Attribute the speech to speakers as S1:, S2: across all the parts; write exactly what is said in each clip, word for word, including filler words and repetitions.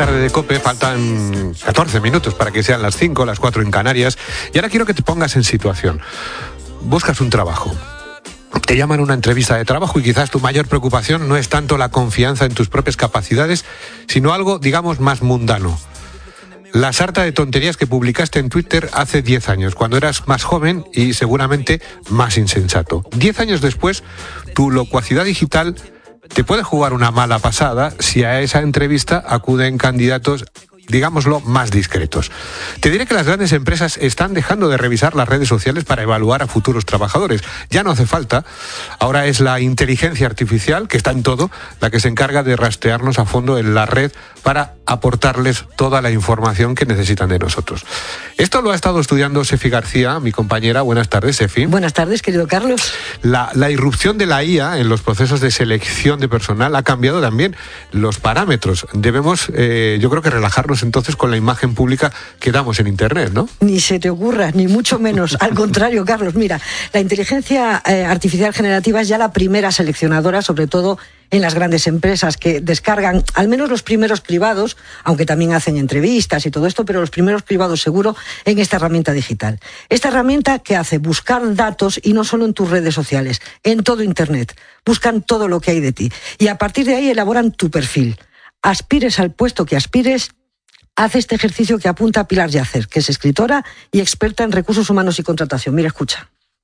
S1: tarde de COPE, faltan catorce minutos para que sean las cinco, las cuatro en Canarias. Y ahora quiero que te pongas en situación. Buscas un trabajo. Te llaman a una entrevista de trabajo y quizás tu mayor preocupación no es tanto la confianza en tus propias capacidades, sino algo, digamos, más mundano. La sarta de tonterías que publicaste en Twitter hace diez años, cuando eras más joven y seguramente más insensato. Diez años después, tu locuacidad digital te puede jugar una mala pasada si a esa entrevista acuden candidatos, digámoslo, más discretos. Te diré que las grandes empresas están dejando de revisar las redes sociales para evaluar a futuros trabajadores. Ya no hace falta. Ahora es la inteligencia artificial, que está en todo, la que se encarga de rastrearnos a fondo en la red para aportarles toda la información que necesitan de nosotros. Esto lo ha estado estudiando Sefi García, mi compañera. Buenas tardes, Sefi.
S2: Buenas tardes, querido Carlos.
S1: La, la irrupción de la I A en los procesos de selección de personal ha cambiado también los parámetros. Debemos, eh, yo creo que relajarnos entonces con la imagen pública que damos en Internet, ¿no?
S2: Ni se te ocurra, ni mucho menos. Al contrario, Carlos, mira, la inteligencia eh, artificial generativa es ya la primera seleccionadora, sobre todo en las grandes empresas que descargan, al menos los primeros cribados, aunque también hacen entrevistas y todo esto, pero los primeros cribados seguro en esta herramienta digital. Esta herramienta que hace buscar datos y no solo en tus redes sociales, en todo Internet. Buscan todo lo que hay de ti y a partir de ahí elaboran tu perfil. Aspires al puesto que aspires, hace este ejercicio que apunta a Pilar Yacer, que es escritora y experta en recursos humanos y contratación. Mira, escucha.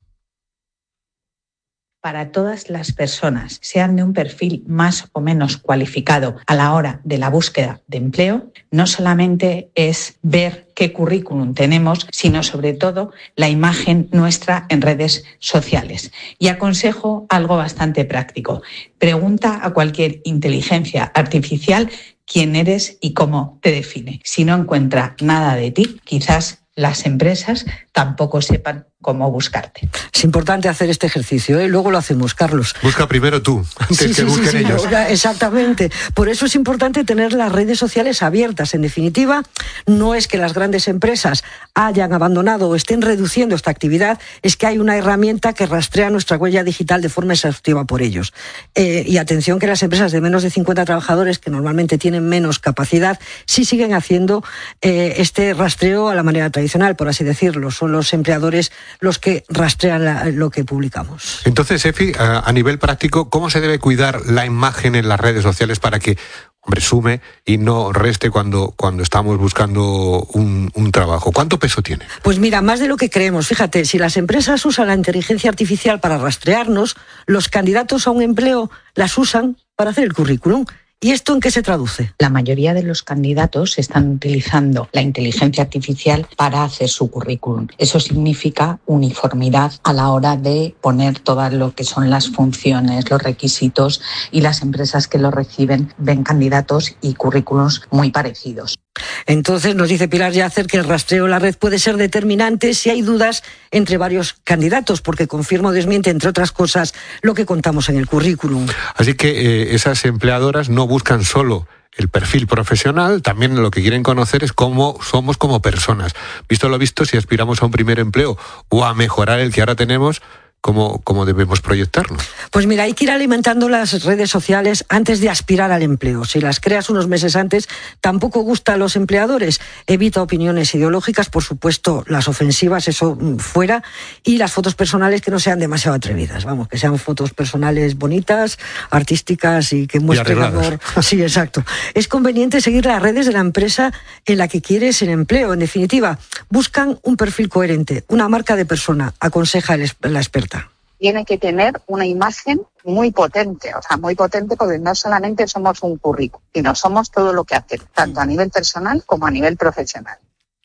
S3: Para todas las personas, sean de un perfil más o menos cualificado a la hora de la búsqueda de empleo, no solamente es ver qué currículum tenemos, sino sobre todo la imagen nuestra en redes sociales. Y aconsejo algo bastante práctico. Pregunta a cualquier inteligencia artificial quién eres y cómo te define. Si no encuentra nada de ti, quizás las empresas tampoco sepan cómo buscarte.
S2: Es importante hacer este ejercicio, ¿eh? Luego lo hacemos, Carlos.
S1: Busca primero tú, antes sí, que sí, busquen sí, sí, ellos.
S2: Exactamente. Por eso es importante tener las redes sociales abiertas. En definitiva, no es que las grandes empresas hayan abandonado o estén reduciendo esta actividad, es que hay una herramienta que rastrea nuestra huella digital de forma exhaustiva por ellos. Eh, y atención que las empresas de menos de cincuenta trabajadores, que normalmente tienen menos capacidad, sí siguen haciendo eh, este rastreo a la manera tradicional, por así decirlo. Son los empleadores los que rastrean la, lo que publicamos.
S1: Entonces, Efi, a, a nivel práctico, ¿cómo se debe cuidar la imagen en las redes sociales para que, hombre, sume y no reste cuando, cuando estamos buscando un, un trabajo? ¿Cuánto peso tiene?
S2: Pues mira, más de lo que creemos. Fíjate, si las empresas usan la inteligencia artificial para rastrearnos, los candidatos a un empleo las usan para hacer el currículum. ¿Y esto en qué se traduce?
S3: La mayoría de los candidatos están utilizando la inteligencia artificial para hacer su currículum. Eso significa uniformidad a la hora de poner todo lo que son las funciones, los requisitos, y las empresas que lo reciben ven candidatos y currículums muy parecidos.
S2: Entonces nos dice Pilar Yacer que el rastreo en la red puede ser determinante si hay dudas entre varios candidatos, porque confirma o desmiente, entre otras cosas, lo que contamos en el currículum.
S1: Así que eh, esas empleadoras no buscan solo el perfil profesional, también lo que quieren conocer es cómo somos como personas. Visto lo visto, si aspiramos a un primer empleo o a mejorar el que ahora tenemos, ¿Cómo, ¿Cómo debemos proyectarlo?
S2: Pues mira, hay que ir alimentando las redes sociales antes de aspirar al empleo. Si las creas unos meses antes, tampoco gusta a los empleadores. Evita opiniones ideológicas, por supuesto, las ofensivas, eso fuera, y las fotos personales que no sean demasiado atrevidas. Vamos, que sean fotos personales bonitas, artísticas y que muestren amor. Sí, exacto. Es conveniente seguir las redes de la empresa en la que quieres el empleo. En definitiva, buscan un perfil coherente, una marca de persona, aconseja la experta.
S4: Tiene que tener una imagen muy potente, o sea, muy potente porque no solamente somos un currículum, sino somos todo lo que hacemos, tanto a nivel personal como a nivel profesional.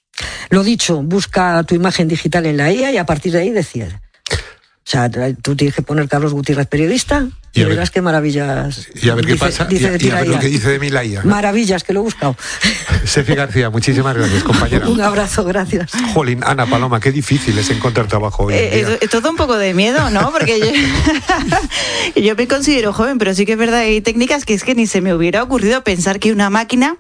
S2: Lo dicho, busca tu imagen digital en la I A y a partir de ahí decide. O sea, tú tienes que poner Carlos Gutiérrez periodista y, y verás qué maravillas.
S1: Y a ver
S2: dice,
S1: qué pasa,
S2: dice
S1: y,
S2: de ti
S1: y a ver lo que dice de mí la I A.
S2: Maravillas, que lo he buscado.
S1: Sefi García, muchísimas gracias, compañera.
S2: Un abrazo, gracias.
S1: Jolín, Ana Paloma, qué difícil es encontrar trabajo hoy en
S5: eh,
S1: día.
S5: Es todo un poco de miedo, ¿no? Porque yo, yo me considero joven, pero sí que es verdad, hay técnicas que es que ni se me hubiera ocurrido pensar que una máquina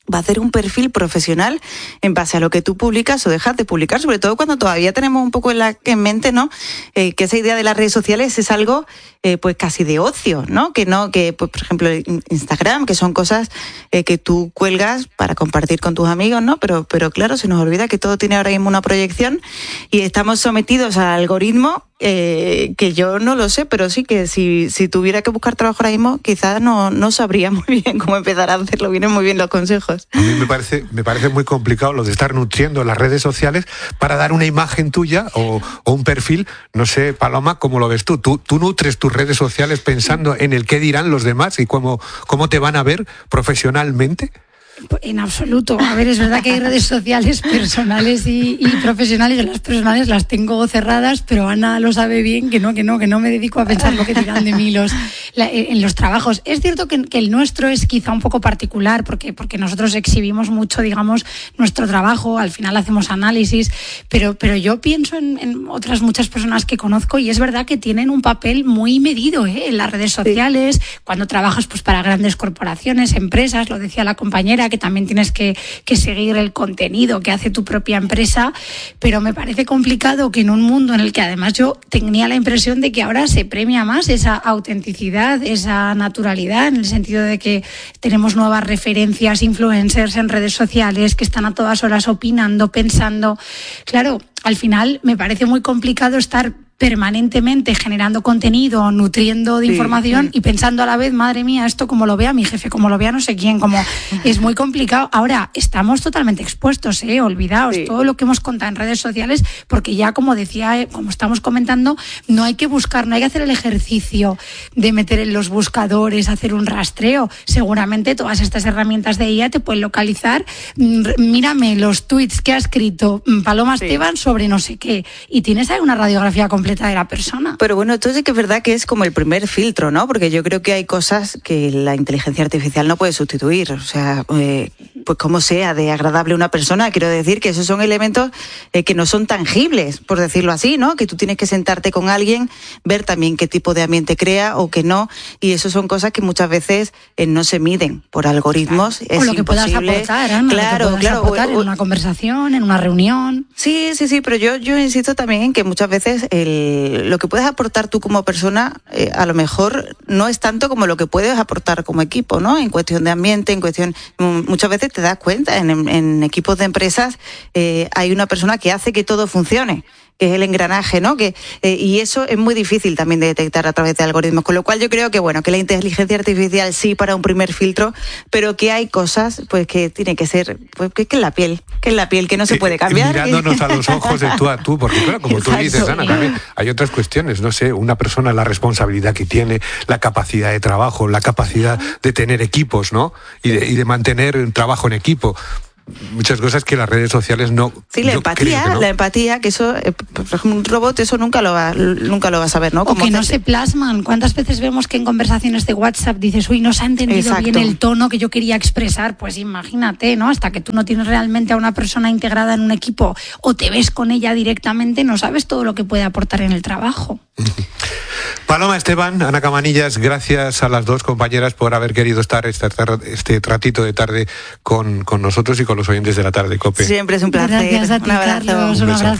S5: va a hacer un perfil profesional en base a lo que tú publicas o dejas de publicar, sobre todo cuando todavía tenemos un poco en, la, en mente, ¿no? Eh, que esa idea de las redes sociales es algo eh, pues casi de ocio, ¿no? Que no, que pues, por ejemplo Instagram, que son cosas eh, que tú cuelgas para compartir con tus amigos, ¿no? Pero, pero claro, se nos olvida que todo tiene ahora mismo una proyección y estamos sometidos al algoritmo eh, que yo no lo sé, pero sí que si, si tuviera que buscar trabajo ahora mismo, quizás no, no sabría muy bien cómo empezar a hacerlo. Vienen muy bien los consejos.
S1: A mí me parece, me parece muy complicado lo de estar nutriendo las redes sociales para dar una imagen tuya o, o un perfil. No sé, Paloma, ¿cómo lo ves tú? ¿Tú, tú nutres tus redes sociales pensando en el qué dirán los demás y cómo, cómo te van a ver profesionalmente?
S6: En absoluto. A ver, es verdad que hay redes sociales personales y, y profesionales. Yo las personales las tengo cerradas, pero Ana lo sabe bien, que no, que no, que no me dedico a pensar lo que dirán de mí los, la, en los trabajos. Es cierto que, que el nuestro es quizá un poco particular, porque, porque nosotros exhibimos mucho, digamos, nuestro trabajo, al final hacemos análisis, pero, pero yo pienso en, en otras muchas personas que conozco y es verdad que tienen un papel muy medido ¿eh? en las redes sociales, sí. Cuando trabajas pues para grandes corporaciones, empresas, lo decía la compañera, que también tienes que, que seguir el contenido que hace tu propia empresa, pero me parece complicado que en un mundo en el que además yo tenía la impresión de que ahora se premia más esa autenticidad, esa naturalidad, en el sentido de que tenemos nuevas referencias, influencers en redes sociales que están a todas horas opinando, pensando. Claro, al final me parece muy complicado estar permanentemente generando contenido, nutriendo de sí, información sí. y pensando a la vez, madre mía, esto como lo vea mi jefe, como lo vea no sé quién, como es muy complicado. Ahora, estamos totalmente expuestos, ¿eh? Olvidaos sí. todo lo que hemos contado en redes sociales, porque ya, como decía, como estamos comentando, no hay que buscar, no hay que hacer el ejercicio de meter en los buscadores, hacer un rastreo. Seguramente todas estas herramientas de I A te pueden localizar. Mírame los tweets que ha escrito Paloma sí. Esteban sobre no sé qué, y tienes ahí una radiografía completa de la persona.
S5: Pero bueno, entonces que es verdad que es como el primer filtro, ¿no? Porque yo creo que hay cosas que la inteligencia artificial no puede sustituir. O sea, eh, pues como sea de agradable una persona, quiero decir que esos son elementos eh, que no son tangibles, por decirlo así, ¿no? Que tú tienes que sentarte con alguien, ver también qué tipo de ambiente crea o que no, y eso son cosas que muchas veces eh, no se miden por algoritmos.
S6: Claro.
S5: Es
S6: o lo que
S5: imposible.
S6: puedas aportar, Ana,
S5: claro,
S6: lo que
S5: claro,
S6: aportar
S5: o,
S6: en una conversación, en una reunión.
S5: Sí, sí, sí, pero yo, yo insisto también en que muchas veces el lo que puedes aportar tú como persona eh, a lo mejor no es tanto como lo que puedes aportar como equipo, ¿no? En cuestión de ambiente, en cuestión... Muchas veces te das cuenta, en, en equipos de empresas eh, hay una persona que hace que todo funcione, que es el engranaje, ¿no? Que, eh, y eso es muy difícil también de detectar a través de algoritmos, con lo cual yo creo que, bueno, que la inteligencia artificial sí para un primer filtro, pero que hay cosas pues que tiene que ser, pues que, que es la piel, que es la piel, que no se puede cambiar.
S1: Mirándonos a los ojos de tú a tú, porque claro, como Exacto. tú dices, Ana, también hay otras cuestiones, no sé, una persona, la responsabilidad que tiene, la capacidad de trabajo, la capacidad de tener equipos, ¿no? Y de, y de mantener un trabajo en equipo. Muchas cosas que las redes sociales no...
S5: Sí, la empatía, no. la empatía, que eso, eh, por ejemplo, un robot eso nunca lo va, nunca lo vas a ver, ¿no?
S6: O que no se plasman. ¿Cuántas veces vemos que en conversaciones de WhatsApp dices, uy, no se ha entendido Exacto. bien el tono que yo quería expresar? Pues imagínate, ¿no? Hasta que tú no tienes realmente a una persona integrada en un equipo o te ves con ella directamente, no sabes todo lo que puede aportar en el trabajo.
S1: Paloma Esteban, Ana Cabanillas, gracias a las dos compañeras por haber querido estar este, este ratito de tarde con, con nosotros y con los oyentes de la tarde, COPE.
S5: Siempre es un placer.
S6: Gracias a ti,
S5: un abrazo.
S6: Carlos, un abrazo.